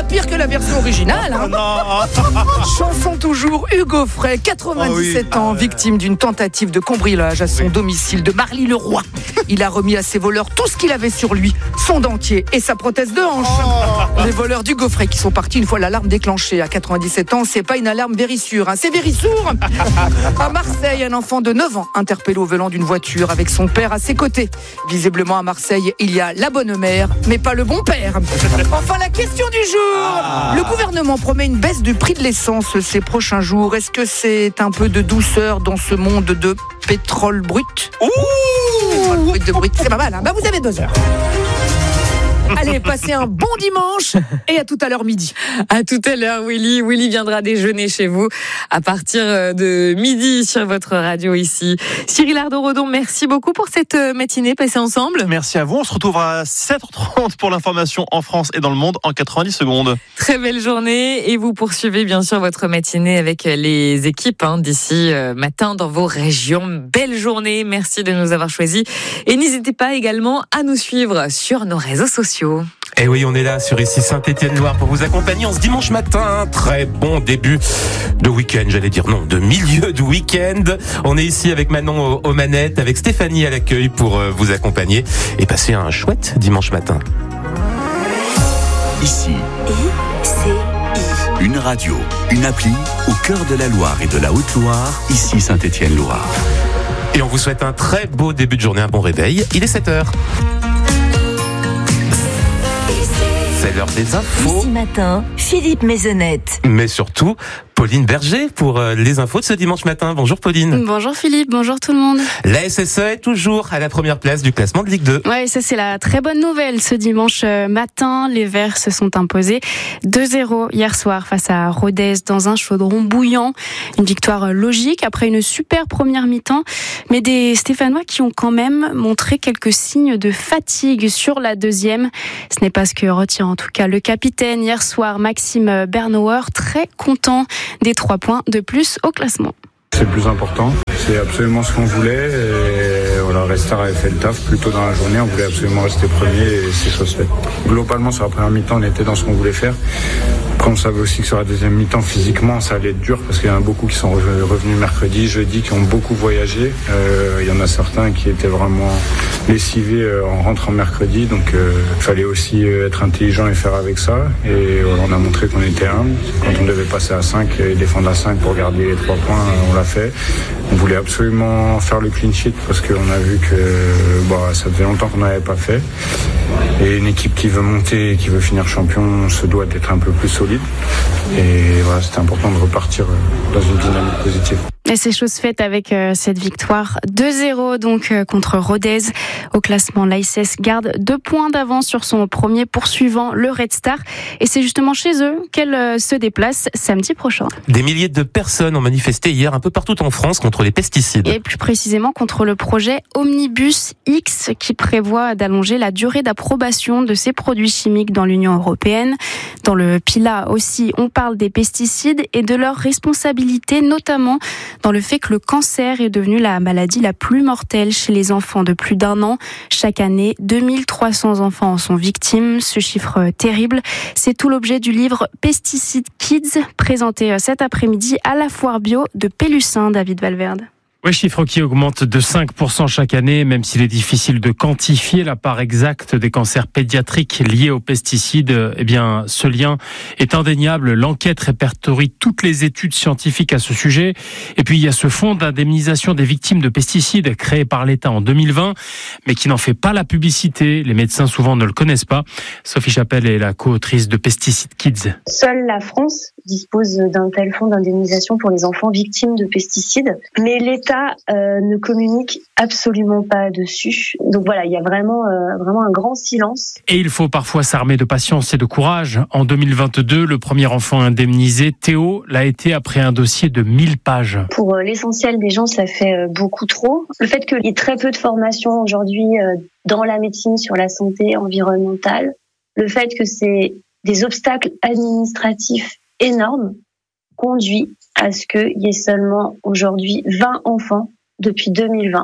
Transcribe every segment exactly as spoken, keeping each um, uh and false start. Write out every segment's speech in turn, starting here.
pire que la version originale. Hein. Oh non. Chanson toujours, Hugo Frey, quatre-vingt-dix-sept oh oui. ans, ah, victime d'une tentative de cambriolage à son oui. domicile de Marly-le-Roi. Il a remis à ses voleurs tout ce qu'il avait sur lui, son dentier et sa prothèse de hanche. Oh. Les voleurs d'Hugo Frey qui sont partis une fois l'alarme déclenchée. À quatre-vingt-dix-sept ans, c'est pas une alarme vérissure, hein, c'est vérissour. À Marseille, un enfant de neuf ans interpellé au volant d'une voiture avec son père à ses côtés. Visiblement à Marseille, il y a la bonne mère, mais pas le bon père. Enfin, la question du jour. Ah. Le gouvernement promet une baisse du prix de l'essence ces prochains jours. Est-ce que c'est un peu de douceur dans ce monde de pétrole brut? Ouh. Pétrole brut de brut, c'est pas mal, hein. Bah, vous avez deux heures. Allez, passez un bon dimanche et à tout à l'heure midi. À tout à l'heure, Willy. Willy viendra déjeuner chez vous à partir de midi sur votre radio ici. Cyril Ardo-Redon, merci beaucoup pour cette matinée passée ensemble. Merci à vous. On se retrouve à sept heures trente pour l'information en France et dans le monde en quatre-vingt-dix secondes. Très belle journée et vous poursuivez bien sûr votre matinée avec les équipes hein, d'ici euh, matin dans vos régions. Belle journée. Merci de nous avoir choisis et n'hésitez pas également à nous suivre sur nos réseaux sociaux. Et oui, on est là sur ici Saint-Étienne-Loire pour vous accompagner en ce dimanche matin. Très bon début de week-end, j'allais dire non, de milieu de week-end. On est ici avec Manon aux manettes, avec Stéphanie à l'accueil pour vous accompagner et passer un chouette dimanche matin. Ici, I C I. Une radio, une appli au cœur de la Loire et de la Haute-Loire, ici Saint-Étienne-Loire. Et on vous souhaite un très beau début de journée, un bon réveil. Il est sept heures. C'est l'heure des infos. Ici matin, Philippe Maisonnette. Mais surtout, Pauline Berger pour les infos de ce dimanche matin. Bonjour Pauline. Bonjour Philippe, bonjour tout le monde. La S S E est toujours à la première place du classement de Ligue deux. Ouais, ça c'est la très bonne nouvelle. Ce dimanche matin, les Verts se sont imposés deux zéro hier soir face à Rodez dans un chaudron bouillant. Une victoire logique après une super première mi-temps, mais des Stéphanois qui ont quand même montré quelques signes de fatigue sur la deuxième. Ce n'est pas ce que retient en tout cas le capitaine hier soir, Maxime Bernauer, très content des trois points de plus au classement. C'est le plus important, c'est absolument ce qu'on voulait et voilà, Restart avait fait le taf plus tôt dans la journée, on voulait absolument rester premier et c'est chose faite. Globalement sur la première mi-temps on était dans ce qu'on voulait faire. Après on savait aussi que sur la deuxième mi-temps physiquement ça allait être dur parce qu'il y en a beaucoup qui sont revenus mercredi, jeudi, qui ont beaucoup voyagé. Euh, il y en a certains qui étaient vraiment lessivés en rentrant mercredi, donc il euh, fallait aussi être intelligent et faire avec ça. Et voilà, on a montré qu'on était humble. Quand on devait passer à cinq et défendre à cinq pour garder les trois points, on l'a fait. On voulait absolument faire le clean sheet parce qu'on a vu que bah, ça faisait longtemps qu'on n'avait pas fait. Et une équipe qui veut monter et qui veut finir champion se doit d'être un peu plus solide. Et voilà, c'était important de repartir dans une dynamique positive. Et c'est chose faite avec euh, cette victoire deux zéro donc euh, contre Rodez. Au classement, l'A S S garde deux points d'avance sur son premier poursuivant, le Red Star. Et c'est justement chez eux qu'elle euh, se déplace samedi prochain. Des milliers de personnes ont manifesté hier un peu partout en France contre les pesticides. Et plus précisément contre le projet Omnibus X qui prévoit d'allonger la durée d'approbation de ces produits chimiques dans l'Union européenne. Dans le Pila aussi, on parle des pesticides et de leur responsabilité, notamment dans le fait que le cancer est devenu la maladie la plus mortelle chez les enfants de plus d'un an. Chaque année, deux mille trois cents enfants en sont victimes. Ce chiffre terrible, c'est tout l'objet du livre Pesticide Kids, présenté cet après-midi à la foire bio de Pélussin, David Valverde. Oui, chiffre qui augmente de cinq pour cent chaque année, même s'il est difficile de quantifier la part exacte des cancers pédiatriques liés aux pesticides. Eh bien, ce lien est indéniable. L'enquête répertorie toutes les études scientifiques à ce sujet. Et puis, il y a ce fonds d'indemnisation des victimes de pesticides créé par l'État en deux mille vingt, mais qui n'en fait pas la publicité. Les médecins, souvent, ne le connaissent pas. Sophie Chapelle est la co-autrice de Pesticide Kids. Seule la France dispose d'un tel fonds d'indemnisation pour les enfants victimes de pesticides. Mais l'État euh, ne communique absolument pas dessus. Donc voilà, il y a vraiment, euh, vraiment un grand silence. Et il faut parfois s'armer de patience et de courage. En deux mille vingt-deux, le premier enfant indemnisé, Théo, l'a été après un dossier de mille pages. Pour euh, l'essentiel des gens, ça fait euh, beaucoup trop. Le fait qu'il y ait très peu de formation aujourd'hui euh, dans la médecine sur la santé environnementale, le fait que c'est des obstacles administratifs énorme conduit à ce qu'il y ait seulement aujourd'hui vingt enfants depuis deux mille vingt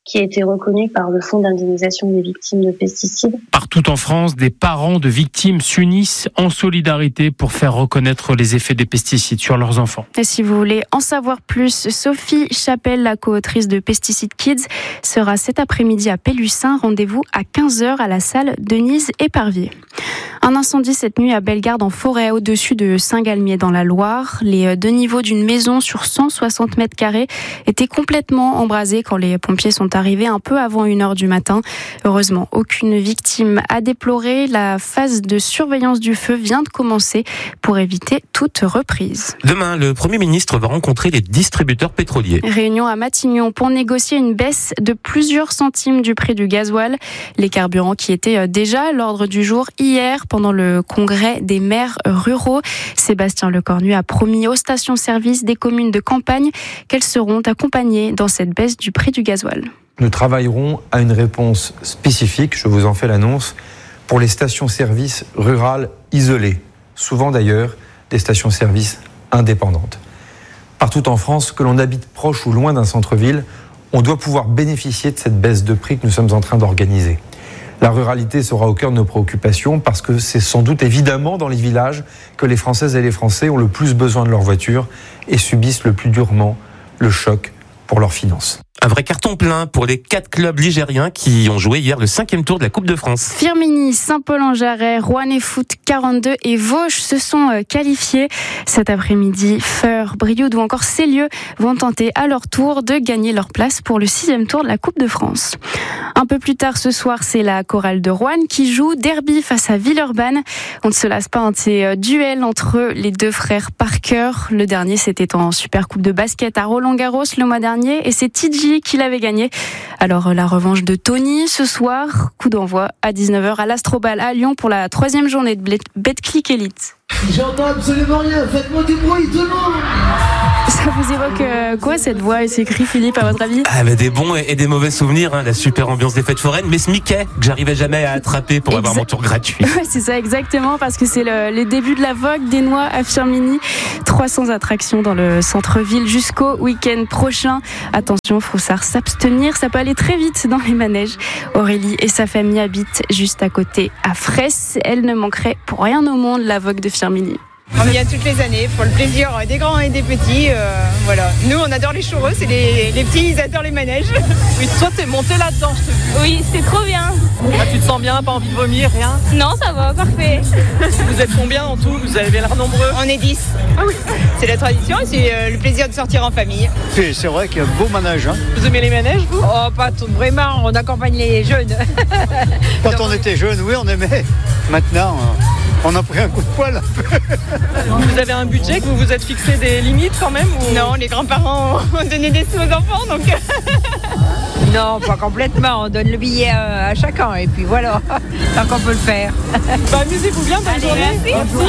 qui a été reconnu par le Fonds d'indemnisation des victimes de pesticides. Partout en France, des parents de victimes s'unissent en solidarité pour faire reconnaître les effets des pesticides sur leurs enfants. Et si vous voulez en savoir plus, Sophie Chapelle, la co-autrice de Pesticide Kids, sera cet après-midi à Pélussin. Rendez-vous à quinze heures à la salle Denise Éparvier. Un incendie cette nuit à Bellegarde en forêt au-dessus de Saint-Galmier dans la Loire. Les deux niveaux d'une maison sur cent soixante mètres carrés étaient complètement embrasés quand les pompiers sont arrivés un peu avant une heure du matin. Heureusement, aucune victime à déplorer. La phase de surveillance du feu vient de commencer pour éviter toute reprise. Demain, le Premier ministre va rencontrer les distributeurs pétroliers. Réunion à Matignon pour négocier une baisse de plusieurs centimes du prix du gasoil. Les carburants qui étaient déjà à l'ordre du jour hier pendant le congrès des maires ruraux. Sébastien Lecornu a promis aux stations-service des communes de campagne qu'elles seront accompagnées dans cette baisse du prix du gasoil. Nous travaillerons à une réponse spécifique, je vous en fais l'annonce, pour les stations-service rurales isolées, souvent d'ailleurs des stations-service indépendantes. Partout en France, que l'on habite proche ou loin d'un centre-ville, on doit pouvoir bénéficier de cette baisse de prix que nous sommes en train d'organiser. La ruralité sera au cœur de nos préoccupations parce que c'est sans doute évidemment dans les villages que les Françaises et les Français ont le plus besoin de leur voiture et subissent le plus durement le choc pour leurs finances. Un vrai carton plein pour les quatre clubs ligériens qui ont joué hier le cinquième tour de la Coupe de France. Firminy, Saint-Paul-en-Jarret, Roanne Foot quarante-deux et Vosges se sont qualifiés. Cet après-midi, Feur, Brioude ou encore Célieu vont tenter à leur tour de gagner leur place pour le sixième tour de la Coupe de France. Un peu plus tard ce soir, c'est la chorale de Roanne qui joue derby face à Villeurbanne. On ne se lasse pas de ces duels entre les deux frères Parker. Le dernier, c'était en Super Coupe de basket à Roland-Garros le mois dernier et c'est T J qui l'avait gagné. Alors la revanche de Tony ce soir, coup d'envoi à dix-neuf heures à l'Astrobal à Lyon pour la troisième journée de Betclic Elite. J'entends absolument rien, faites-moi du bruit tout le monde. Ça vous évoque euh, quoi cette voix et ces cris, Philippe, à votre avis? Ah bah des bons et des mauvais souvenirs, hein, la super ambiance des fêtes foraines, mais ce Mickey que j'arrivais jamais à attraper pour Exa- avoir mon tour gratuit. Ouais, c'est ça exactement, parce que c'est le, les débuts de la Vogue des Noix à Firminy. trois cents attractions dans le centre-ville jusqu'au week-end prochain. Attention, Froussard, s'abstenir, ça peut aller très vite dans les manèges. Aurélie et sa famille habitent juste à côté à Fraisse. Elle ne manquerait pour rien au monde la Vogue de Firminy. On vient toutes les années pour le plaisir des grands et des petits. Euh, voilà. Nous, on adore les churros et les, les petits, ils adorent les manèges. Oui, toi, t'es monté là-dedans, je te dis. Oui, c'est trop bien. Ah, tu te sens bien, pas envie de vomir, rien? Non, ça va, parfait. Vous êtes combien en tout? Vous avez l'air nombreux? On est dix. Ah oui. C'est la tradition et c'est euh, le plaisir de sortir en famille. C'est, c'est vrai qu'il y a un beau manège. Hein. Vous aimez les manèges, vous? Oh, pas tout, vraiment, on accompagne les jeunes. Quand Donc, on était jeunes, oui, on aimait. Maintenant, on a pris un coup de poil. Vous avez un budget que vous vous êtes fixé des limites quand même ou... Non, les grands-parents ont donné des sous aux enfants, donc... Non, pas complètement. On donne le billet à chacun et puis voilà, tant qu'on peut le faire. Bah, amusez-vous bien, bonne Allez, journée. Merci.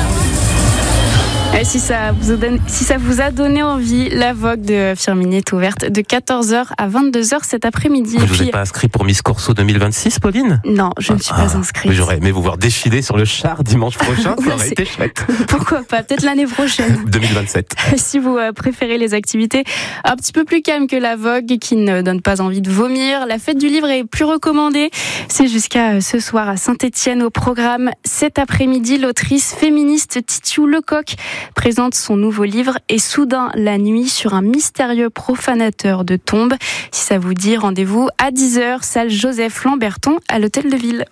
Et si ça, vous a donné, si ça vous a donné envie, la Vogue de Firminy est ouverte de quatorze heures à vingt-deux heures cet après-midi. Vous n'êtes pas inscrit pour Miss Corso deux mille vingt-six, Pauline? Non, je ne suis ah, pas inscrite. J'aurais aimé vous voir défiler sur le char dimanche prochain, Oui, ça aurait c'est... été chouette. Pourquoi pas, peut-être l'année prochaine. deux mille vingt-sept. Si vous préférez les activités un petit peu plus calmes que la Vogue, qui ne donne pas envie de vomir, la fête du livre est plus recommandée. C'est jusqu'à ce soir à Saint-Étienne au programme. Cet après-midi, l'autrice féministe Titiou Lecoq présente son nouveau livre Et soudain la nuit sur un mystérieux profanateur de tombes. Si ça vous dit, rendez-vous à dix heures, salle Joseph Lamberton à l'Hôtel de Ville.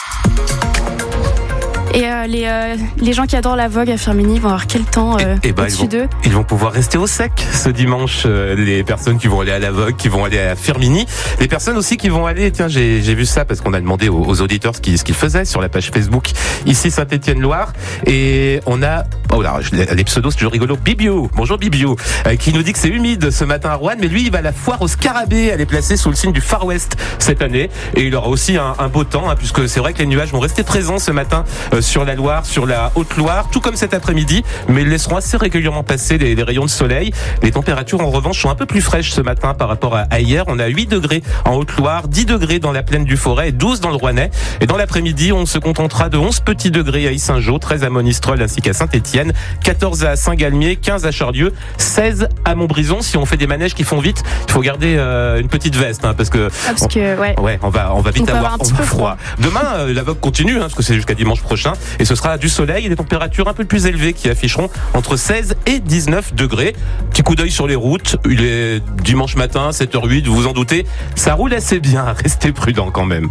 Et euh, les, euh, les gens qui adorent la Vogue à Firminy vont avoir quel temps euh, et, et bah, au-dessus ils vont, d'eux? Ils vont pouvoir rester au sec ce dimanche. Euh, les personnes qui vont aller à la Vogue, qui vont aller à Firminy. Les personnes aussi qui vont aller, tiens, j'ai, j'ai vu ça parce qu'on a demandé aux, aux auditeurs ce qu'ils, ce qu'ils faisaient sur la page Facebook ici Saint-Étienne-Loire. Et on a, oh là, les pseudos, c'est toujours rigolo. Bibiou, bonjour Bibiou, euh, qui nous dit que c'est humide ce matin à Roanne, mais lui, il va à la foire au Scarabée. Elle est placée sous le signe du Far West cette année. Et il aura aussi un, un beau temps, hein, puisque c'est vrai que les nuages vont rester présents ce matin euh, euh, sur la Loire, sur la Haute-Loire, tout comme cet après-midi, mais ils laisseront assez régulièrement passer les, les rayons de soleil. Les températures en revanche sont un peu plus fraîches ce matin par rapport à, à hier. On a huit degrés en Haute-Loire, dix degrés dans la plaine du Forêt et douze dans le Rouennais. Et dans l'après-midi, on se contentera de onze petits degrés à Yssingeaux, treize à Monistrol ainsi qu'à Saint-Étienne, quatorze à Saint-Galmier, quinze à Charlieu, seize à Montbrison. Si on fait des manèges qui font vite, il faut garder euh, une petite veste hein, parce que, ah, parce que ouais. On, ouais, on va on va vite on avoir, avoir un petit peu froid. froid. Demain, euh, la vogue continue hein, parce que c'est jusqu'à dimanche prochain et ce sera du soleil et des températures un peu plus élevées qui afficheront entre seize et dix-neuf degrés. Petit coup d'œil sur les routes. Il est dimanche matin, sept heures huit, vous vous en doutez. Ça roule assez bien. Restez prudents quand même.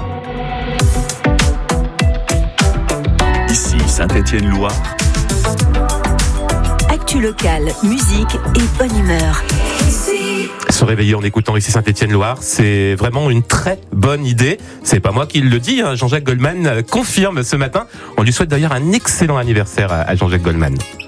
Ici Saint-Étienne-Loire. Actu locale, musique et bonne humeur. Se réveiller en écoutant Ici Saint-Étienne-Loire, c'est vraiment une très bonne idée. C'est pas moi qui le dis, hein. Jean-Jacques Goldman confirme ce matin. On lui souhaite d'ailleurs un excellent anniversaire à Jean-Jacques Goldman.